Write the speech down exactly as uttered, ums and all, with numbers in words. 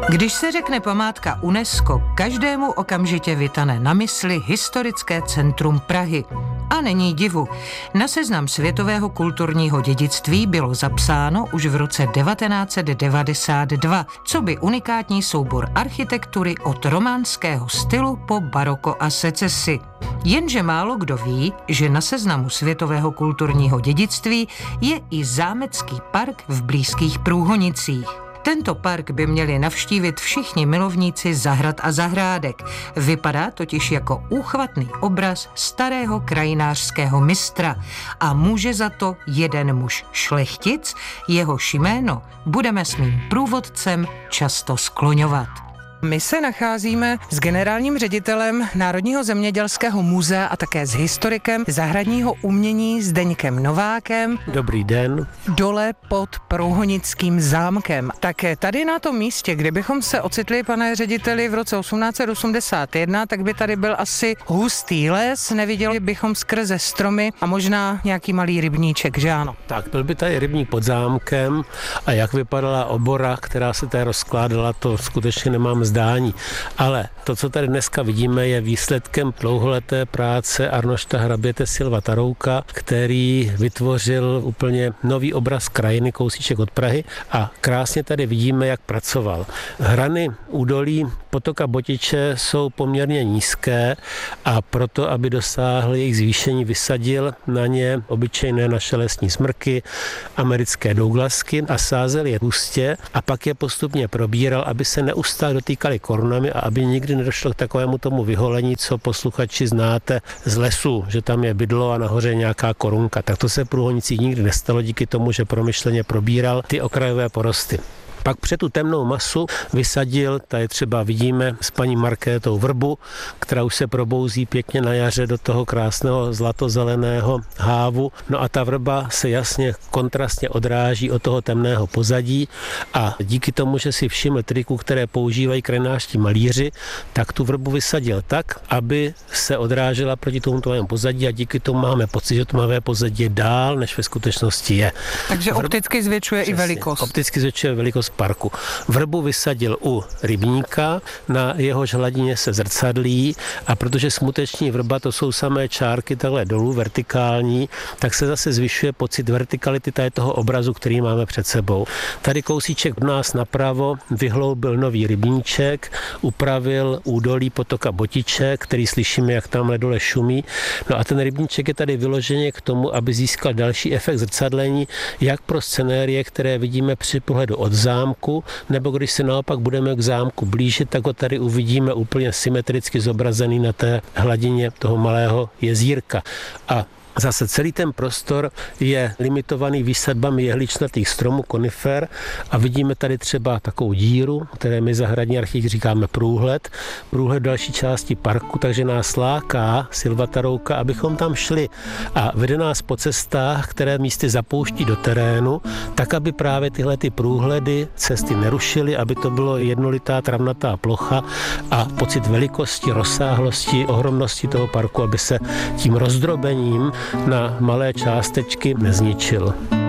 Když se řekne památka UNESCO, každému okamžitě vytane na mysli historické centrum Prahy. A není divu. Na seznam světového kulturního dědictví bylo zapsáno už v roce devatenáct set devadesát dva, co by unikátní soubor architektury od románského stylu po baroko a secesi. Jenže málo kdo ví, že na seznamu světového kulturního dědictví je i zámecký park v blízkých Průhonicích. Tento park by měli navštívit všichni milovníci zahrad a zahrádek. Vypadá totiž jako úchvatný obraz starého krajinářského mistra a může za to jeden muž šlechtic, jehož jméno budeme s mým průvodcem často skloňovat. My se nacházíme s generálním ředitelem Národního zemědělského muzea a také s historikem zahradního umění Zdeňkem Novákem. Dobrý den. Dole pod Průhonickým zámkem. Tak tady na tom místě, kde bychom se ocitli, pane řediteli, v roce osmnáct set osmdesát jedna, tak by tady byl asi hustý les, neviděli bychom skrze stromy a možná nějaký malý rybníček, že ano? Tak, byl by tady rybník pod zámkem a jak vypadala obora, která se tady rozkládala, to skutečně nemám zdání. Ale to, co tady dneska vidíme, je výsledkem dlouholeté práce Arnošta Hraběte Silva Tarouka, který vytvořil úplně nový obraz krajiny kousíček od Prahy a krásně tady vidíme, jak pracoval. Hrany údolí potoka Botiče jsou poměrně nízké a proto, aby dosáhl jejich zvýšení, vysadil na ně obyčejné naše lesní smrky, americké douglasky a sázel je hustě a pak je postupně probíral, aby se neustále dotýkali korunami a aby nikdy nedošlo k takovému tomu vyholení, co posluchači znáte z lesu, že tam je bydlo a nahoře nějaká korunka. Tak to se v Průhonicích nikdy nestalo díky tomu, že promyšleně probíral ty okrajové porosty. Pak před tu temnou masu vysadil, tady třeba vidíme s paní Markétou vrbu, která už se probouzí pěkně na jaře do toho krásného zlatozeleného hávu. No a ta vrba se jasně kontrastně odráží od toho temného pozadí a díky tomu, že si všiml triků, které používají krajinářští malíři, tak tu vrbu vysadil tak, aby se odrážela proti tomu tmavému pozadí a díky tomu máme pocit, že tmavé pozadí je dál, než ve skutečnosti je. Takže Vrb... opticky zvětšuje Přesně. i velikost. Opticky zvětšuje velikost parku. Vrbu vysadil u rybníka, na jehož hladině se zrcadlí a protože smuteční vrba to jsou samé čárky takhle dolů, vertikální, tak se zase zvyšuje pocit vertikality tady toho obrazu, který máme před sebou. Tady kousíček od nás napravo vyhloubil nový rybníček, upravil údolí potoka Botiče, který slyšíme, jak tam dole šumí. No a ten rybníček je tady vyloženě k tomu, aby získal další efekt zrcadlení, jak pro scenérie, které vidíme při pohledu od zámku, nebo když se naopak budeme k zámku blížit, tak ho tady uvidíme úplně symetricky zobrazený na té hladině toho malého jezírka. A zase celý ten prostor je limitovaný výsadbami jehličnatých stromů, konifer a vidíme tady třeba takovou díru, které my zahradní architekti říkáme průhled, průhled další části parku, takže nás láká Silva Tarouka, abychom tam šli a vede nás po cestách, které místy zapouští do terénu, tak aby právě tyhle ty průhledy cesty nerušily, aby to bylo jednolitá travnatá plocha a pocit velikosti, rozsáhlosti, ohromnosti toho parku, aby se tím rozdrobením na malé částečky nezničil.